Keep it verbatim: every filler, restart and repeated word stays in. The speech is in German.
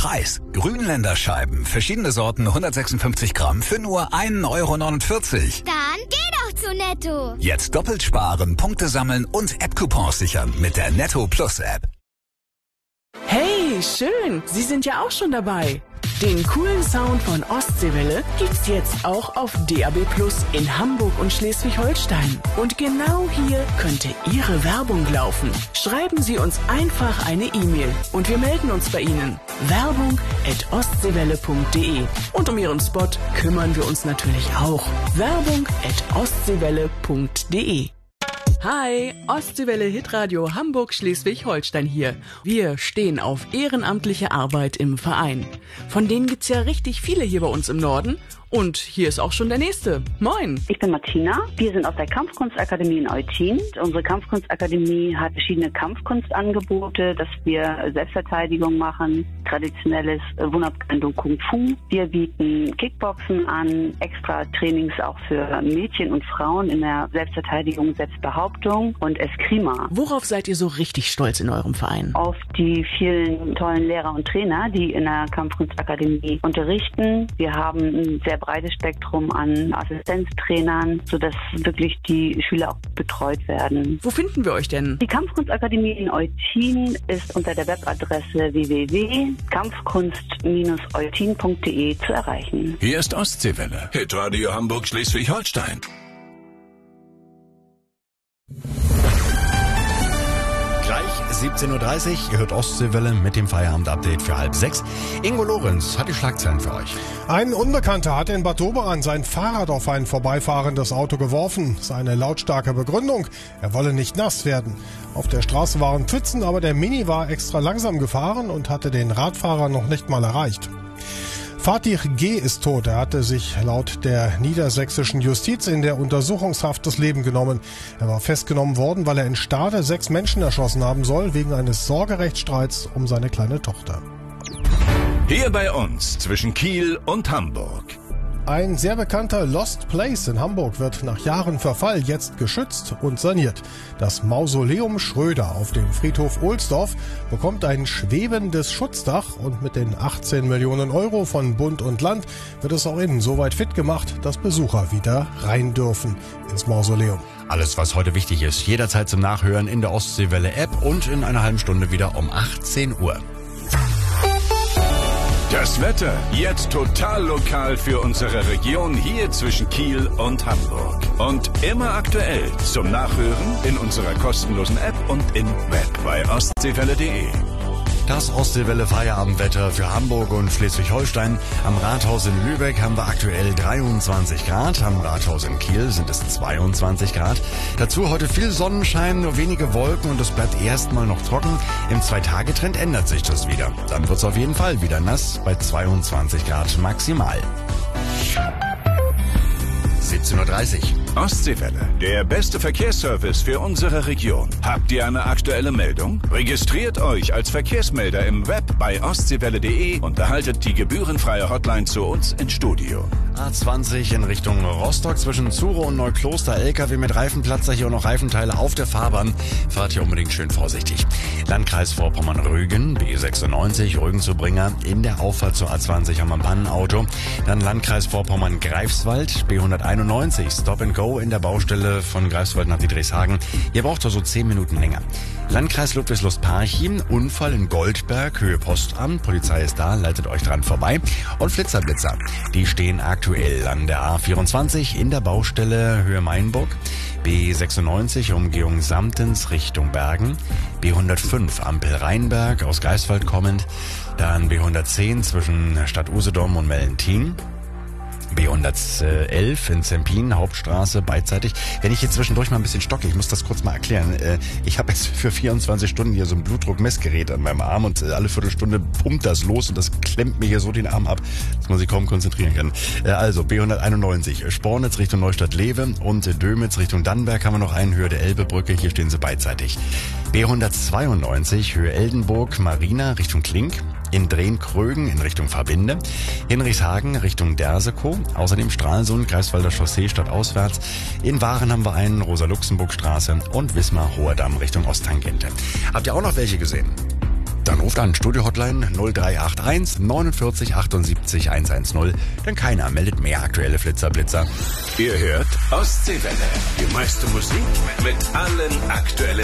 Preis. Grünländer Scheiben, verschiedene Sorten, hundertsechsundfünfzig Gramm für nur ein Euro neunundvierzig. Dann geh doch zu Netto. Jetzt doppelt sparen, Punkte sammeln und App-Coupons sichern mit der Netto Plus App. Hey, schön, Sie sind ja auch schon dabei. Den coolen Sound von Ostseewelle gibt's jetzt auch auf D A B Plus in Hamburg und Schleswig-Holstein. Und genau hier könnte Ihre Werbung laufen. Schreiben Sie uns einfach eine E-Mail und wir melden uns bei Ihnen. Werbung at ostseewelle punkt de. Und um Ihren Spot kümmern wir uns natürlich auch. Werbung at ostseewelle punkt de. Hi, Ostseewelle Hitradio Hamburg Schleswig-Holstein hier. Wir stehen auf ehrenamtliche Arbeit im Verein. Von denen gibt's ja richtig viele hier bei uns im Norden. Und hier ist auch schon der Nächste. Moin. Ich bin Martina. Wir sind aus der Kampfkunstakademie in Eutin. Unsere Kampfkunstakademie hat verschiedene Kampfkunstangebote, dass wir Selbstverteidigung machen, traditionelles Wunderkendo Kung Fu. Wir bieten Kickboxen an, extra Trainings auch für Mädchen und Frauen in der Selbstverteidigung, Selbstbehauptung und Eskrima. Worauf seid ihr so richtig stolz in eurem Verein? Auf die vielen tollen Lehrer und Trainer, die in der Kampfkunstakademie unterrichten. Wir haben ein sehr breites Spektrum an Assistenztrainern, sodass wirklich die Schüler auch betreut werden. Wo finden wir euch denn? Die Kampfkunstakademie in Eutin ist unter der Webadresse w w w punkt kampfkunst eutin punkt de zu erreichen. Hier ist Ostseewelle, Hitradio Hamburg Schleswig-Holstein. siebzehn Uhr dreißig, ihr hört Ostseewelle mit dem Feierabend-Update für halb sechs. Ingo Lorenz hat die Schlagzeilen für euch. Ein Unbekannter hat in Bad Doberan sein Fahrrad auf ein vorbeifahrendes Auto geworfen. Seine lautstarke Begründung, er wolle nicht nass werden. Auf der Straße waren Pfützen, aber der Mini war extra langsam gefahren und hatte den Radfahrer noch nicht mal erreicht. Fatih G. ist tot. Er hatte sich laut der niedersächsischen Justiz in der Untersuchungshaft das Leben genommen. Er war festgenommen worden, weil er in Stade sechs Menschen erschossen haben soll, wegen eines Sorgerechtsstreits um seine kleine Tochter. Hier bei uns zwischen Kiel und Hamburg. Ein sehr bekannter Lost Place in Hamburg wird nach Jahren Verfall jetzt geschützt und saniert. Das Mausoleum Schröder auf dem Friedhof Ohlsdorf bekommt ein schwebendes Schutzdach und mit den achtzehn Millionen Euro von Bund und Land wird es auch innen so weit fit gemacht, dass Besucher wieder rein dürfen ins Mausoleum. Alles, was heute wichtig ist, jederzeit zum Nachhören in der Ostseewelle-App und in einer halben Stunde wieder um achtzehn Uhr. Das Wetter jetzt total lokal für unsere Region hier zwischen Kiel und Hamburg. Und immer aktuell zum Nachhören in unserer kostenlosen App und im Web bei ostseewelle punkt de. Das Ostseewelle Feierabendwetter für Hamburg und Schleswig-Holstein. Am Rathaus in Lübeck haben wir aktuell dreiundzwanzig Grad. Am Rathaus in Kiel sind es zweiundzwanzig Grad. Dazu heute viel Sonnenschein, nur wenige Wolken und es bleibt erstmal noch trocken. Im Zwei-Tage-Trend ändert sich das wieder. Dann wird es auf jeden Fall wieder nass bei zweiundzwanzig Grad maximal. siebzehn Uhr dreißig. Ostseewelle, der beste Verkehrsservice für unsere Region. Habt ihr eine aktuelle Meldung? Registriert euch als Verkehrsmelder im Web bei ostseewelle punkt de und erhaltet die gebührenfreie Hotline zu uns ins Studio. A zwanzig in Richtung Rostock zwischen Zuro und Neukloster. L K W mit Reifenplatzer, hier auch noch Reifenteile auf der Fahrbahn. Fahrt hier unbedingt schön vorsichtig. Landkreis Vorpommern-Rügen, B sechsundneunzig, Rügen zu Bringer. In der Auffahrt zur A zwanzig haben wir ein Pannenauto. Dann Landkreis Vorpommern-Greifswald, B hunderteinundneunzig, Stop and Go in der Baustelle von Greifswald nach Dietrichshagen. Hier braucht er so zehn Minuten länger. Landkreis Ludwigslust-Parchim, Unfall in Goldberg, Höhe Postamt. Polizei ist da, leitet euch dran vorbei. Und Flitzerblitzer, die stehen aktuell an der A vierundzwanzig in der Baustelle Höhe Mainburg. B sechsundneunzig, Umgehung Samtens Richtung Bergen. B hundertfünf, Ampel Rheinberg, aus Greifswald kommend. Dann B hundertzehn zwischen Stadt Usedom und Mellentin. B hundertelf in Zempin, Hauptstraße, beidseitig. Wenn ich hier zwischendurch mal ein bisschen stocke, ich muss das kurz mal erklären. Ich habe jetzt für vierundzwanzig Stunden hier so ein Blutdruckmessgerät an meinem Arm und alle Viertelstunde pumpt das los und das klemmt mir hier so den Arm ab, dass man sich kaum konzentrieren kann. Also B hunderteinundneunzig, Spornitz Richtung Neustadt-Lewe und Dömitz Richtung Dannenberg haben wir noch einen, Höhe der Elbebrücke, hier stehen sie beidseitig. B hundertzweiundneunzig, Höhe Eldenburg, Marina Richtung Klink. In Drehn-Krögen in Richtung Verbinde, Hinrichshagen Richtung Dersekow, außerdem Stralsund, Greifswalder Chaussee stadtauswärts. In Waren haben wir einen, Rosa-Luxemburg-Straße und Wismar-Hoher Damm Richtung Osttangente. Habt ihr auch noch welche gesehen? Dann ruft an, Studio-Hotline null drei acht eins neunundvierzig achtundsiebzig hundertzehn, denn keiner meldet mehr aktuelle Flitzer-Blitzer. Ihr hört Ostseewelle. Die meiste Musik mit allen aktuellen